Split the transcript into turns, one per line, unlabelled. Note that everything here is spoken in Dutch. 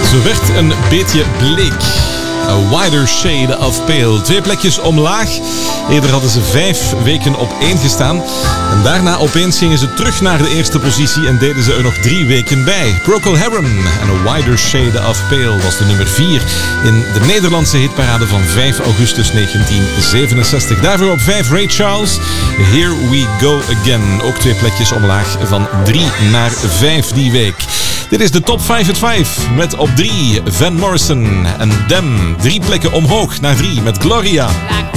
Ze werd een beetje bleek. A Wider Shade of Pale. 2 plekjes omlaag. Eerder hadden ze 5 weken op 1 gestaan. En daarna opeens gingen ze terug naar de eerste positie en deden ze er nog 3 weken bij. Procol Harum en A Wider Shade of Pale was de nummer 4 in de Nederlandse hitparade van 5 augustus 1967. Daarvoor op 5 Ray Charles, Here We Go Again. Ook 2 plekjes omlaag van 3 naar 5 die week. Dit is de Top 5 at 5 met op 3 Van Morrison en Them. 3 plekken omhoog naar 3 met Gloria.